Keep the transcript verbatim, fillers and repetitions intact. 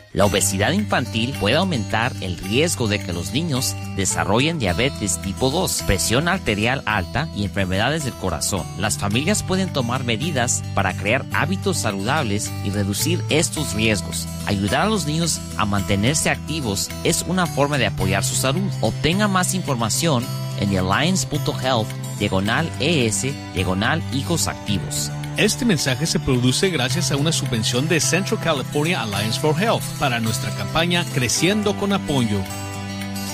La obesidad infantil puede aumentar el riesgo de que los niños desarrollen diabetes tipo dos, presión arterial alta y enfermedades del corazón. Las familias pueden tomar medidas para crear hábitos saludables y reducir estos riesgos. Ayudar a los niños a mantenerse activos es una forma de apoyar su salud. Obtenga más información en alliance.health diagonal ES diagonal hijos activos. Este mensaje se produce gracias a una subvención de Central California Alliance for Health para nuestra campaña Creciendo con Apoyo.